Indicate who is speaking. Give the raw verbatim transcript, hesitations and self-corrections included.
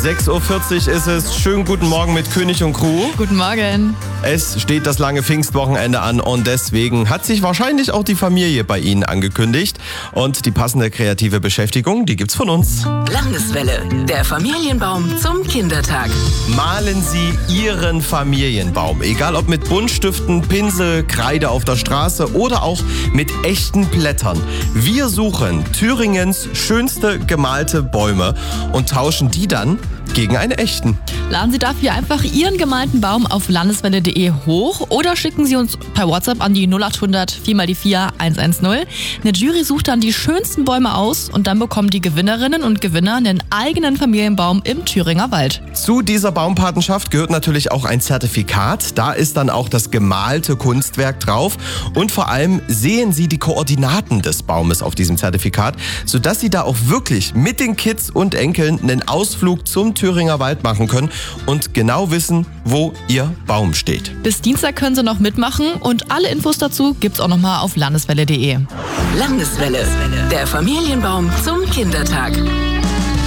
Speaker 1: sechs Uhr vierzig ist es. Schönen guten Morgen mit König und Crew.
Speaker 2: Guten Morgen.
Speaker 1: Es steht das lange Pfingstwochenende an und deswegen hat sich wahrscheinlich auch die Familie bei Ihnen angekündigt. Und die passende kreative Beschäftigung, die gibt's von uns.
Speaker 3: Landeswelle, der Familienbaum zum Kindertag.
Speaker 1: Malen Sie Ihren Familienbaum. Egal ob mit Buntstiften, Pinsel, Kreide auf der Straße oder auch mit echten Blättern. Wir suchen Thüringens schönste gemalte Bäume und tauschen die dann gegen einen echten.
Speaker 2: Laden Sie dafür einfach Ihren gemalten Baum auf landeswelle punkt de hoch oder schicken Sie uns per WhatsApp an die null acht hundert vier mal die vier eins eins null. Eine Jury sucht dann die schönsten Bäume aus und dann bekommen die Gewinnerinnen und Gewinner einen eigenen Familienbaum im Thüringer Wald.
Speaker 1: Zu dieser Baumpatenschaft gehört natürlich auch ein Zertifikat. Da ist dann auch das gemalte Kunstwerk drauf und vor allem sehen Sie die Koordinaten des Baumes auf diesem Zertifikat, sodass Sie da auch wirklich mit den Kids und Enkeln einen Ausflug zum Thüringer Wald machen können und genau wissen, wo Ihr Baum steht.
Speaker 2: Bis Dienstag können Sie noch mitmachen und alle Infos dazu gibt's auch nochmal auf landeswelle punkt de.
Speaker 3: Landeswelle, der Familienbaum zum Kindertag.